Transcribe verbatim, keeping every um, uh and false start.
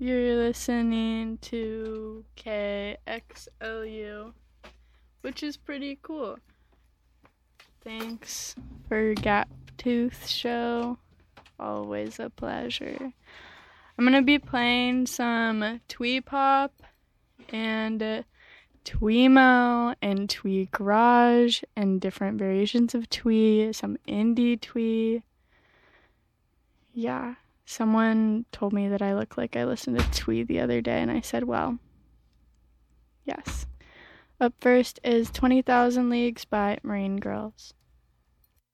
You're listening to K X L U, which is pretty cool. Thanks for Gap Tooth Show. Always a pleasure. I'm going to be playing some twee pop and uh, tweemo and twee garage and different variations of twee, some indie twee. Yeah, someone told me that I look like I listened to twee the other day, and I said, well, yes. Up first is twenty thousand Leagues by Marine Girls.